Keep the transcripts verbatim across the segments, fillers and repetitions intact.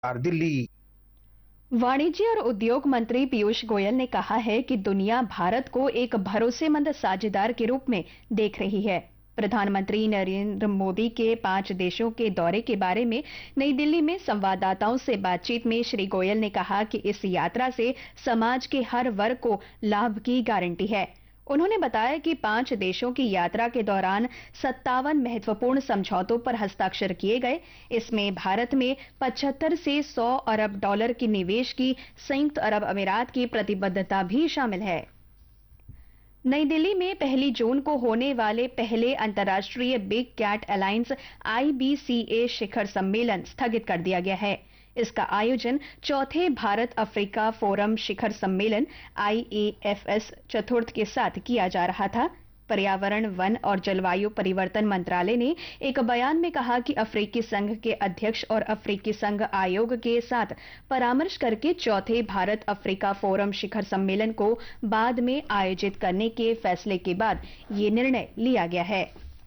दिल्ली। वाणिज्य और उद्योग मंत्री पीयूष गोयल ने कहा है कि दुनिया भारत को एक भरोसेमंद साझेदार के रूप में देख रही है। प्रधानमंत्री नरेंद्र मोदी के पांच देशों के दौरे के बारे में नई दिल्ली में संवाददाताओं से बातचीत में श्री गोयल ने कहा कि इस यात्रा से समाज के हर वर्ग को लाभ की गारंटी है। उन्होंने बताया कि पांच देशों की यात्रा के दौरान सत्तावन महत्वपूर्ण समझौतों पर हस्ताक्षर किए गए। इसमें भारत में पचहत्तर से सौ अरब डॉलर की निवेश की संयुक्त अरब अमीरात की प्रतिबद्धता भी शामिल है। नई दिल्ली में पहली जून को होने वाले पहले अंतर्राष्ट्रीय बिग कैट अलायंस आई बी सी ए शिखर सम्मेलन स्थगित कर दिया गया है। इसका आयोजन चौथे भारत अफ्रीका फोरम शिखर सम्मेलन आई ए एफ एस चतुर्थ के साथ किया जा रहा था। पर्यावरण, वन और जलवायु परिवर्तन मंत्रालय ने एक बयान में कहा कि अफ्रीकी संघ के अध्यक्ष और अफ्रीकी संघ आयोग के साथ परामर्श करके चौथे भारत अफ्रीका फोरम शिखर सम्मेलन को बाद में आयोजित करने के फैसले के बाद ये निर्णय लिया गया है।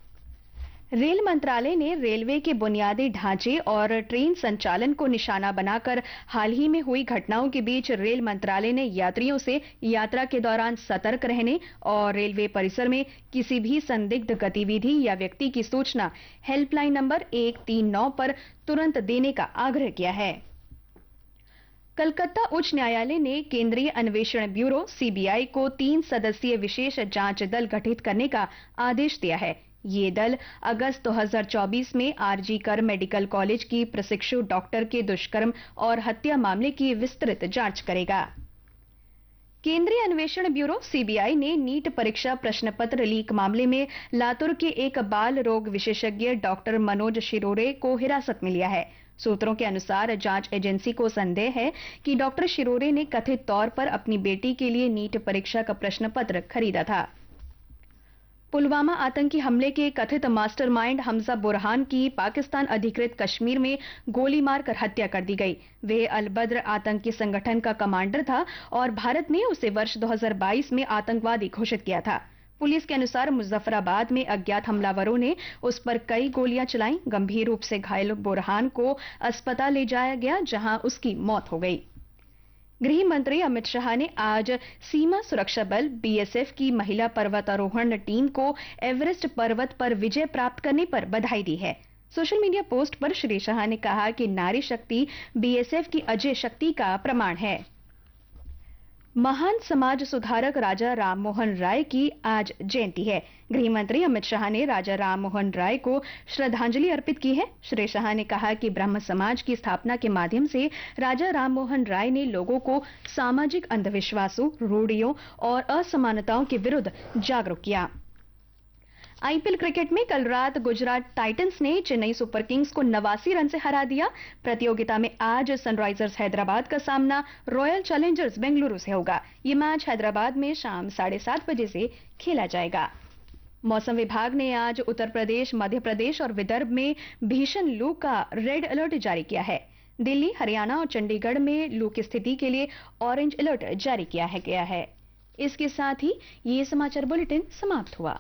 रेल मंत्रालय ने रेलवे के बुनियादी ढांचे और ट्रेन संचालन को निशाना बनाकर हाल ही में हुई घटनाओं के बीच रेल मंत्रालय ने यात्रियों से यात्रा के दौरान सतर्क रहने और रेलवे परिसर में किसी भी संदिग्ध गतिविधि या व्यक्ति की सूचना हेल्पलाइन नंबर एक तीन नौ पर तुरंत देने का आग्रह किया है। कलकत्ता उच्च न्यायालय ने केंद्रीय अन्वेषण ब्यूरो सी बी आई को तीन सदस्यीय विशेष जांच दल गठित करने का आदेश दिया है। ये दल अगस्त दो हज़ार चौबीस में आरजी कर मेडिकल कॉलेज की प्रशिक्षु डॉक्टर के दुष्कर्म और हत्या मामले की विस्तृत जांच करेगा। केंद्रीय अन्वेषण ब्यूरो सी बी आई ने नीट परीक्षा प्रश्न पत्र लीक मामले में लातूर के एक बाल रोग विशेषज्ञ डॉक्टर मनोज शिरोरे को हिरासत में लिया है। सूत्रों के अनुसार जांच एजेंसी को संदेह है कि डॉक्टर शिरोरे ने कथित तौर पर अपनी बेटी के लिए नीट परीक्षा का प्रश्न पत्र खरीदा था। पुलवामा आतंकी हमले के कथित मास्टरमाइंड हमजा बुरहान की पाकिस्तान अधिकृत कश्मीर में गोली मारकर हत्या कर दी गई। वे अल बद्र आतंकी संगठन का कमांडर था और भारत ने उसे वर्ष दो हज़ार बाईस में आतंकवादी घोषित किया था। पुलिस के अनुसार मुजफ्फराबाद में अज्ञात हमलावरों ने उस पर कई गोलियां चलाईं। गंभीर रूप से घायल बुरहान को अस्पताल ले जाया गया, जहां उसकी मौत हो गई। गृह मंत्री अमित शाह ने आज सीमा सुरक्षा बल बी एस एफ की महिला पर्वतारोहण टीम को एवरेस्ट पर्वत पर विजय प्राप्त करने पर बधाई दी है। सोशल मीडिया पोस्ट पर श्री शाह ने कहा कि नारी शक्ति बी एस एफ की अजय शक्ति का प्रमाण है। महान समाज सुधारक राजा राममोहन राय की आज जयंती है। गृह मंत्री अमित शाह ने राजा राममोहन राय को श्रद्धांजलि अर्पित की है। श्री शाह ने कहा कि ब्रह्म समाज की स्थापना के माध्यम से राजा राममोहन राय ने लोगों को सामाजिक अंधविश्वासों, रूढ़ियों और असमानताओं के विरुद्ध जागरूक किया। आई पी एल क्रिकेट में कल रात गुजरात टाइटंस ने चेन्नई सुपर किंग्स को नवासी रन से हरा दिया। प्रतियोगिता में आज सनराइजर्स हैदराबाद का सामना रॉयल चैलेंजर्स बेंगलुरु से होगा। ये मैच हैदराबाद में शाम साढ़े सात बजे से खेला जाएगा। मौसम विभाग ने आज उत्तर प्रदेश, मध्य प्रदेश और विदर्भ में भीषण लू का रेड अलर्ट जारी किया है। दिल्ली, हरियाणा और चंडीगढ़ में लू की स्थिति के लिए ऑरेंज अलर्ट जारी किया गया है। इसके साथ ही ये समाचार बुलेटिन समाप्त हुआ।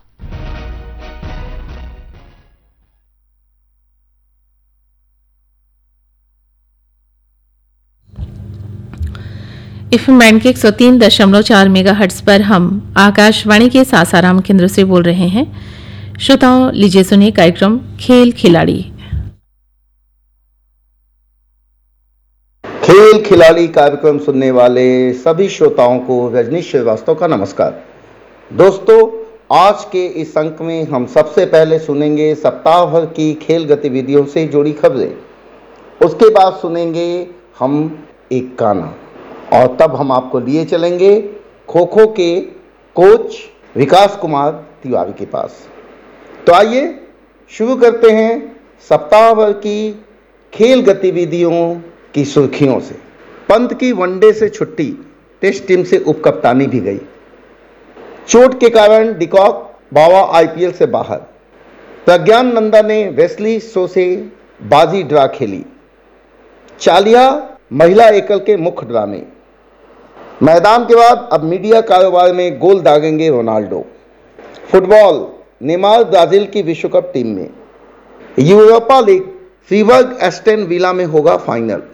एफ एम बैंड के एक सौ तीन दशमलव चार मेगा हर्ट्ज पर हम आकाशवाणी के सासाराम केंद्र से बोल रहे हैं। श्रोताओं, लीजिए सुनिए कार्यक्रम खेल खिलाड़ी। खेल खिलाड़ी कार्यक्रम सुनने वाले सभी श्रोताओं को रजनीश श्रीवास्तव का नमस्कार। दोस्तों, आज के इस अंक में हम सबसे पहले सुनेंगे सप्ताह भर की खेल गतिविधियों से जुड़ी खबरें। उसके बाद सुनेंगे हम एक गाना और तब हम आपको लिए चलेंगे खो खो के कोच विकास कुमार तिवारी के पास। तो आइए शुरू करते हैं सप्ताह भर की खेल गतिविधियों की सुर्खियों से। पंत की वनडे से छुट्टी, टेस्ट टीम से उपकप्तानी भी गई। चोट के कारण de Kock Bawa I P L से बाहर। प्रज्ञान नंदा ने वेस्ली शो से बाजी ड्रा खेली। चालिया महिला एकल के मुख्य ड्रा में। मैदान के बाद अब मीडिया कारोबार में गोल दागेंगे रोनाल्डो। फुटबॉल, नेमार ब्राजील की विश्व कप टीम में। Europa league, Freiburg Aston villa में होगा फाइनल।